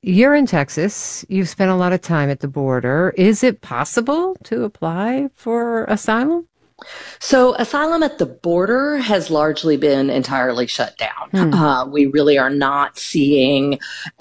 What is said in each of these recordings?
You're in Texas. You've spent a lot of time at the border. Is it possible to apply for asylum? So asylum at the border has largely been entirely shut down. We really are not seeing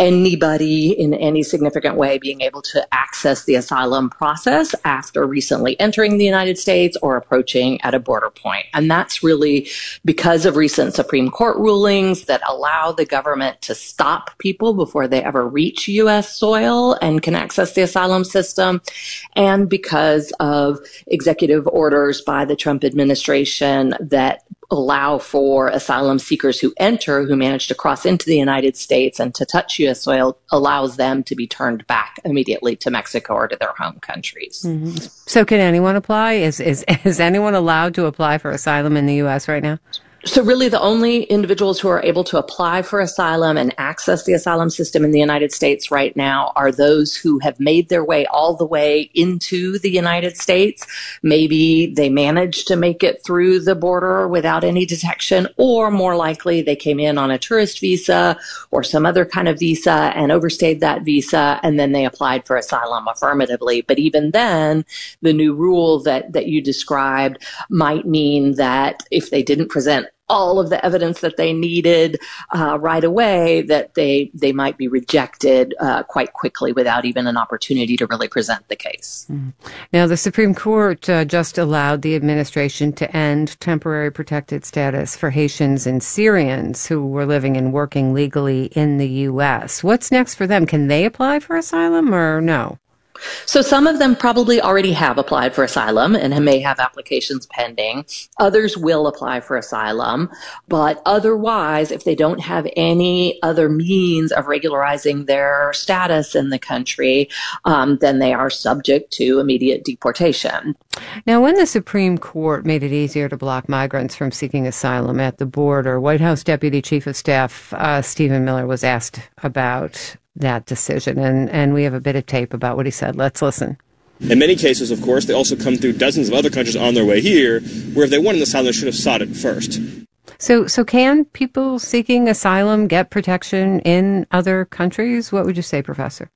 anybody in any significant way being able to access the asylum process after recently entering the United States or approaching at a border point. And that's really because of recent Supreme Court rulings that allow the government to stop people before they ever reach U.S. soil and can access the asylum system, and because of executive orders by the Trump administration that allow for asylum seekers who manage to cross into the United States and to touch U.S. soil, allows them to be turned back immediately to Mexico or to their home countries. Mm-hmm. So can anyone apply? Is anyone allowed to apply for asylum in the U.S. right now? So really the only individuals who are able to apply for asylum and access the asylum system in the United States right now are those who have made their way all the way into the United States. Maybe they managed to make it through the border without any detection, or more likely they came in on a tourist visa or some other kind of visa and overstayed that visa, and then they applied for asylum affirmatively. But even then, the new rule that you described might mean that if they didn't present all of the evidence that they needed right away, that they might be rejected quite quickly without even an opportunity to really present the case. Now, the Supreme Court just allowed the administration to end temporary protected status for Haitians and Syrians who were living and working legally in the U.S. What's next for them? Can they apply for asylum or no? So some of them probably already have applied for asylum and may have applications pending. Others will apply for asylum, but otherwise, if they don't have any other means of regularizing their status in the country, then they are subject to immediate deportation. Now, when the Supreme Court made it easier to block migrants from seeking asylum at the border, White House Deputy Chief of Staff Stephen Miller was asked about that decision, and we have a bit of tape about what he said. Let's listen. In many cases, of course, they also come through dozens of other countries on their way here, where if they wanted asylum, they should have sought it first. So can people seeking asylum get protection in other countries? What would you say, Professor?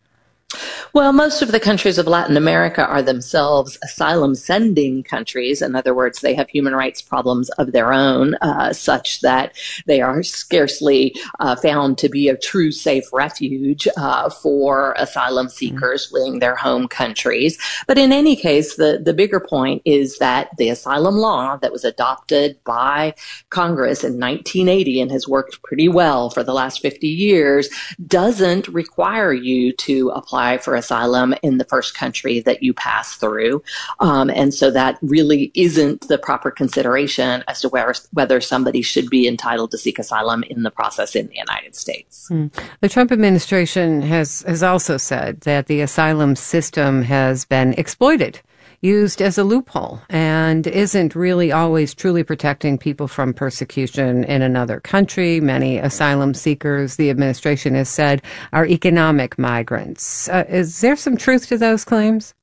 Well, most of the countries of Latin America are themselves asylum-sending countries. In other words, they have human rights problems of their own, such that they are scarcely found to be a true safe refuge for asylum seekers fleeing their home countries. But in any case, the bigger point is that the asylum law that was adopted by Congress in 1980 and has worked pretty well for the last 50 years doesn't require you to apply for asylum in the first country that you pass through. And so that really isn't the proper consideration as to whether somebody should be entitled to seek asylum in the process in the United States. The Trump administration has also said that the asylum system has been exploited, used as a loophole, and isn't really always truly protecting people from persecution in another country. Many asylum seekers, the administration has said, are economic migrants. Is there some truth to those claims?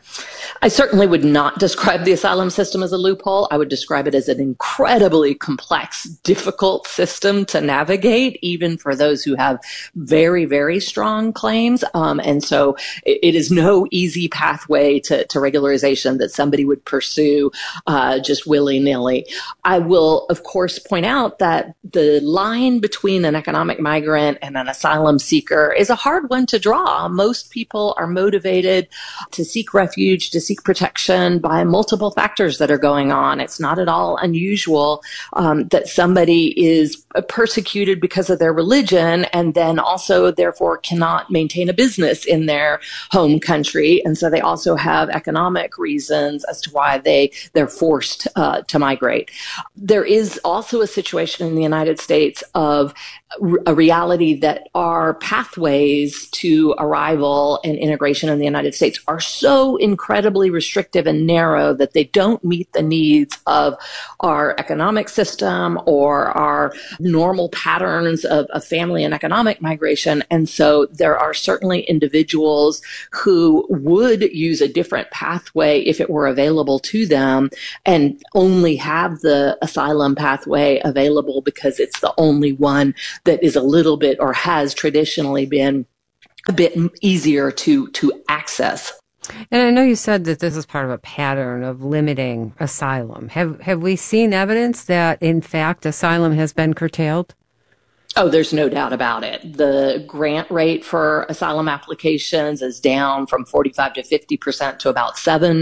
I certainly would not describe the asylum system as a loophole. I would describe it as an incredibly complex, difficult system to navigate, even for those who have very, very strong claims. And so it is no easy pathway to regularization that somebody would pursue just willy-nilly. I will, of course, point out that the line between an economic migrant and an asylum seeker is a hard one to draw. Most people are motivated to seek refuge, to seek protection by multiple factors that are going on. It's not at all unusual that somebody is persecuted because of their religion and then also therefore cannot maintain a business in their home country. And so they also have economic reasons as to why they're forced to migrate. There is also a situation in the United States of a reality that our pathways to arrival and integration in the United States are so incredibly restrictive and narrow that they don't meet the needs of our economic system or our normal patterns of family and economic migration. And so there are certainly individuals who would use a different pathway if it were available to them and only have the asylum pathway available because it's the only one that is a little bit or has traditionally been a bit easier to access. And I know you said that this is part of a pattern of limiting asylum. Have we seen evidence that, in fact, asylum has been curtailed? Oh, there's no doubt about it. The grant rate for asylum applications is down from 45 to 50% to about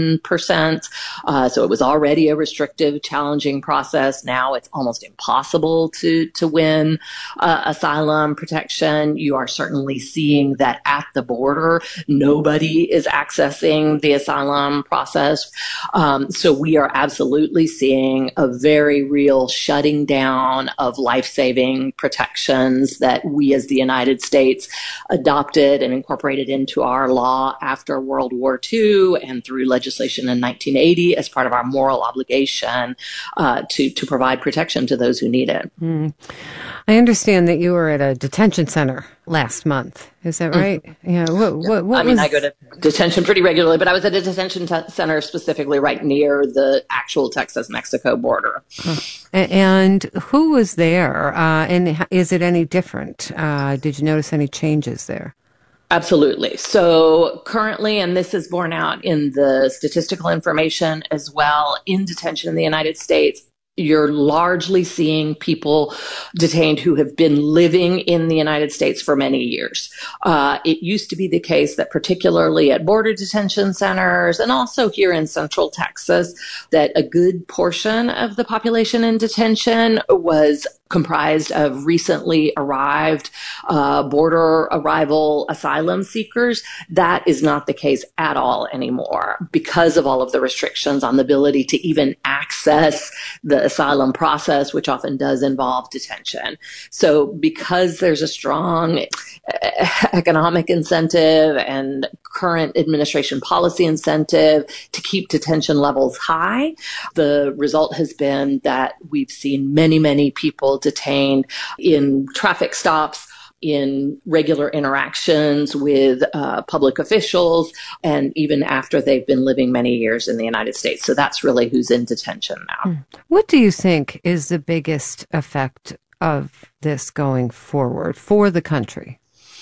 7%. So it was already a restrictive, challenging process. Now it's almost impossible to win asylum protection. You are certainly seeing that at the border, nobody is accessing the asylum process. So we are absolutely seeing a very real shutting down of life-saving protection that we as the United States adopted and incorporated into our law after World War II and through legislation in 1980 as part of our moral obligation to provide protection to those who need it. I understand that you were at a detention center last month. Is that right? Yeah. I go to detention pretty regularly, but I was at a detention center specifically right near the actual Texas-Mexico border. And who was there? And is it any different? Did you notice any changes there? Absolutely. So currently, and this is borne out in the statistical information as well, in detention in the United States, you're largely seeing people detained who have been living in the United States for many years. It used to be the case that particularly at border detention centers and also here in Central Texas, that a good portion of the population in detention was comprised of recently arrived border arrival asylum seekers. That is not the case at all anymore because of all of the restrictions on the ability to even access the asylum process, which often does involve detention. So because there's a strong economic incentive and current administration policy incentive to keep detention levels high, the result has been that we've seen many, many people detained in traffic stops, in regular interactions with public officials, and even after they've been living many years in the United States. So that's really who's in detention now. What do you think is the biggest effect of this going forward for the country?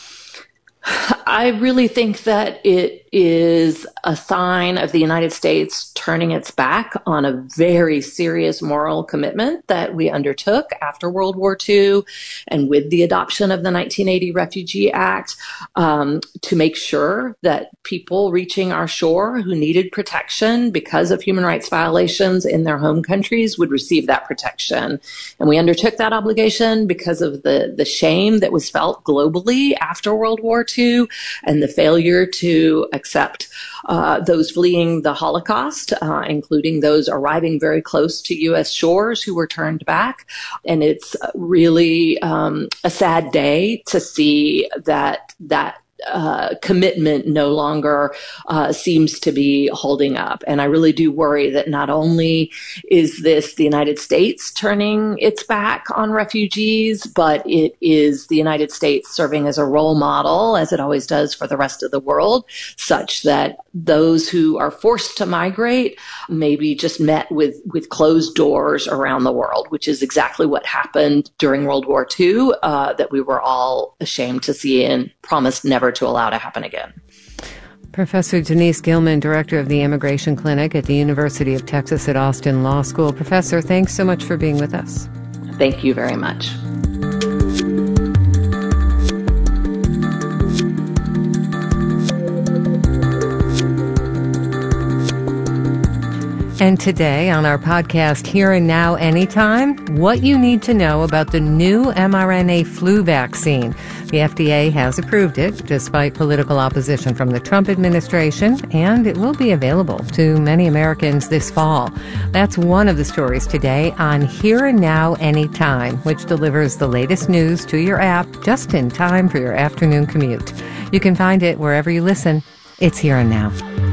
I really think that it is a sign of the United States turning its back on a very serious moral commitment that we undertook after World War II and with the adoption of the 1980 Refugee Act to make sure that people reaching our shore who needed protection because of human rights violations in their home countries would receive that protection. And we undertook that obligation because of the shame that was felt globally after World War II and the failure to accept those fleeing the Holocaust, including those arriving very close to U.S. shores who were turned back. And it's really a sad day to see that commitment no longer seems to be holding up. And I really do worry that not only is this the United States turning its back on refugees, but it is the United States serving as a role model, as it always does for the rest of the world, such that those who are forced to migrate may be just met with closed doors around the world, which is exactly what happened during World War II, that we were all ashamed to see and promised never to allow to happen again. Professor Denise Gilman, Director of the Immigration Clinic at the University of Texas at Austin Law School. Professor, thanks so much for being with us. Thank you very much. And today on our podcast, Here and Now Anytime, what you need to know about the new mRNA flu vaccine. The FDA has approved it despite political opposition from the Trump administration, and it will be available to many Americans this fall. That's one of the stories today on Here and Now Anytime, which delivers the latest news to your app just in time for your afternoon commute. You can find it wherever you listen. It's Here and Now.